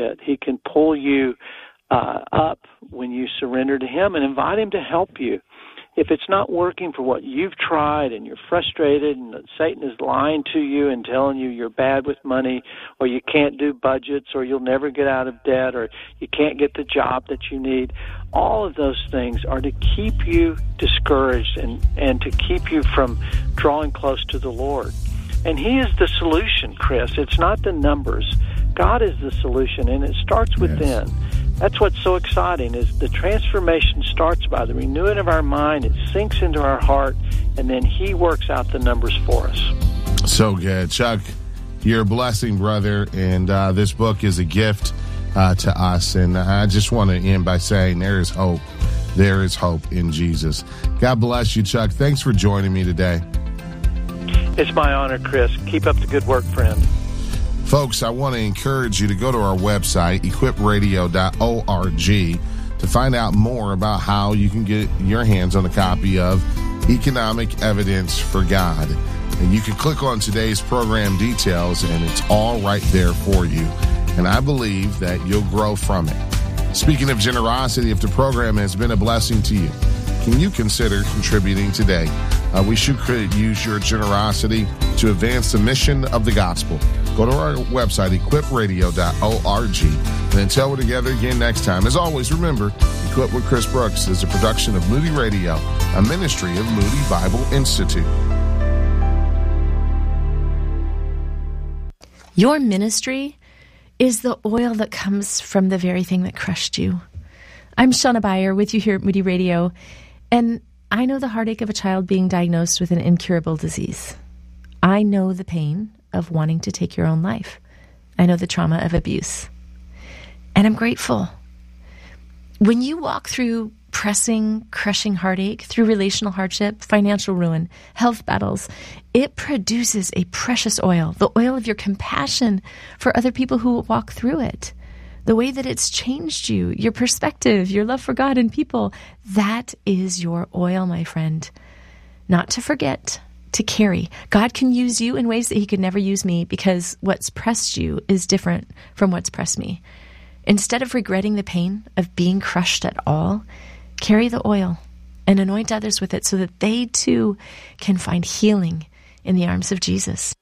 pit. He can pull you up when you surrender to Him and invite Him to help you. If it's not working for what you've tried and you're frustrated and Satan is lying to you and telling you you're bad with money, or you can't do budgets, or you'll never get out of debt, or you can't get the job that you need, all of those things are to keep you discouraged and to keep you from drawing close to the Lord. And He is the solution, Chris. It's not the numbers. God is the solution, and it starts within. Yes. That's what's so exciting, is the transformation starts by the renewing of our mind. It sinks into our heart, and then He works out the numbers for us. So good. Chuck, you're a blessing, brother, and this book is a gift to us. And I just want to end by saying there is hope. There is hope in Jesus. God bless you, Chuck. Thanks for joining me today. It's my honor, Chris. Keep up the good work, friend. Folks, I want to encourage you to go to our website, equipradio.org, to find out more about how you can get your hands on a copy of Economic Evidence for God. And you can click on today's program details, and it's all right there for you. And I believe that you'll grow from it. Speaking of generosity, if the program has been a blessing to you, can you consider contributing today? We could use your generosity to advance the mission of the gospel. Go to our website, equipradio.org, and until we're together again next time, as always, remember, Equip with Chris Brooks is a production of Moody Radio, a ministry of Moody Bible Institute. Your ministry is the oil that comes from the very thing that crushed you. I'm Shauna Beyer with you here at Moody Radio, and I know the heartache of a child being diagnosed with an incurable disease. I know the pain of wanting to take your own life. I know the trauma of abuse. And I'm grateful. When you walk through pressing, crushing heartache, through relational hardship, financial ruin, health battles, it produces a precious oil, the oil of your compassion for other people who walk through it. The way that it's changed you, your perspective, your love for God and people, that is your oil, my friend. Not to forget, to carry. God can use you in ways that He could never use me, because what's pressed you is different from what's pressed me. Instead of regretting the pain of being crushed at all, carry the oil and anoint others with it so that they too can find healing in the arms of Jesus.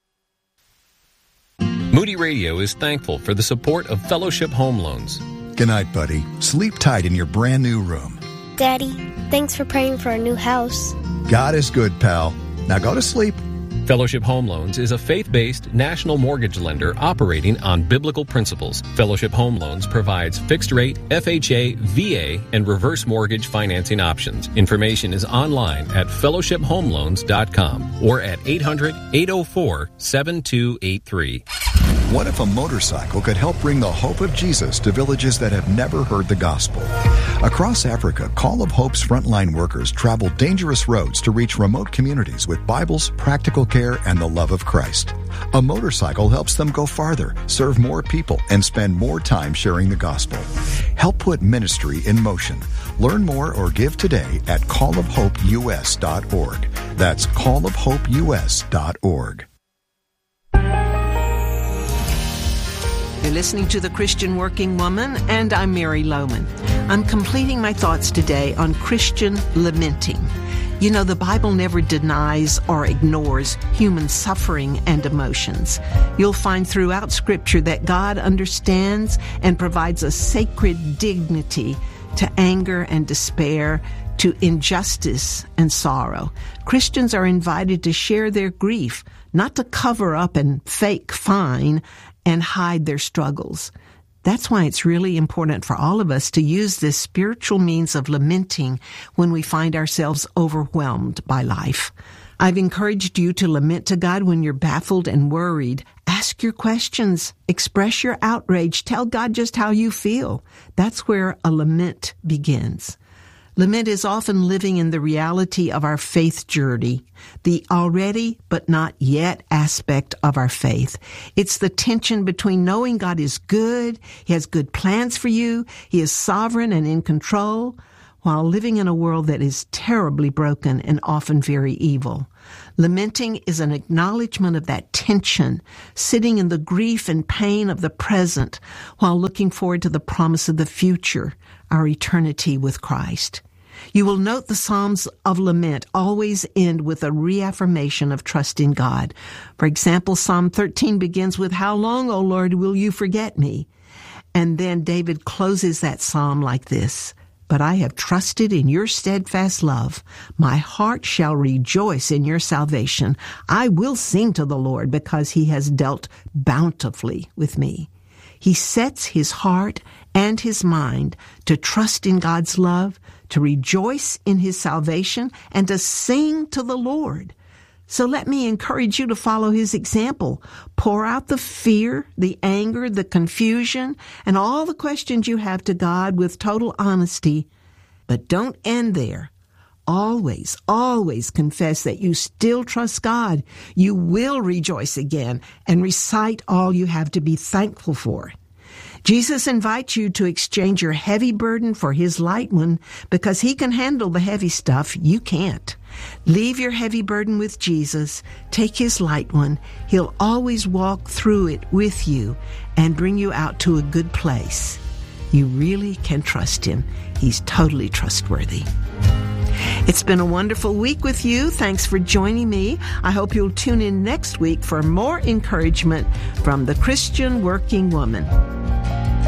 Moody Radio is thankful for the support of Fellowship Home Loans. Good night, buddy. Sleep tight in your brand new room. Daddy, thanks for praying for our new house. God is good, pal. Now go to sleep. Fellowship Home Loans is a faith-based national mortgage lender operating on biblical principles. Fellowship Home Loans provides fixed-rate, FHA, VA, and reverse mortgage financing options. Information is online at fellowshiphomeloans.com or at 800-804-7283. What if a motorcycle could help bring the hope of Jesus to villages that have never heard the gospel? Across Africa, Call of Hope's frontline workers travel dangerous roads to reach remote communities with Bibles, practical care, and the love of Christ. A motorcycle helps them go farther, serve more people, and spend more time sharing the gospel. Help put ministry in motion. Learn more or give today at callofhopeus.org. That's callofhopeus.org. You're listening to The Christian Working Woman, and I'm Mary Lohman. I'm completing my thoughts today on Christian lamenting. You know, the Bible never denies or ignores human suffering and emotions. You'll find throughout Scripture that God understands and provides a sacred dignity to anger and despair, to injustice and sorrow. Christians are invited to share their grief, not to cover up and fake fine and hide their struggles. That's why it's really important for all of us to use this spiritual means of lamenting when we find ourselves overwhelmed by life. I've encouraged you to lament to God when you're baffled and worried. Ask your questions. Express your outrage. Tell God just how you feel. That's where a lament begins. Lament is often living in the reality of our faith journey, the already but not yet aspect of our faith. It's the tension between knowing God is good, He has good plans for you, He is sovereign and in control, while living in a world that is terribly broken and often very evil. Lamenting is an acknowledgement of that tension, sitting in the grief and pain of the present while looking forward to the promise of the future, our eternity with Christ. You will note the Psalms of lament always end with a reaffirmation of trust in God. For example, Psalm 13 begins with, "How long, O Lord, will you forget me?" And then David closes that psalm like this, "But I have trusted in your steadfast love. My heart shall rejoice in your salvation. I will sing to the Lord because he has dealt bountifully with me." He sets his heart and his mind to trust in God's love, to rejoice in his salvation, and to sing to the Lord. So let me encourage you to follow his example. Pour out the fear, the anger, the confusion, and all the questions you have to God with total honesty. But don't end there. Always, always confess that you still trust God. You will rejoice again and recite all you have to be thankful for. Jesus invites you to exchange your heavy burden for his light one because he can handle the heavy stuff you can't. Leave your heavy burden with Jesus. Take his light one. He'll always walk through it with you and bring you out to a good place. You really can trust him. He's totally trustworthy. It's been a wonderful week with you. Thanks for joining me. I hope you'll tune in next week for more encouragement from the Christian Working Woman.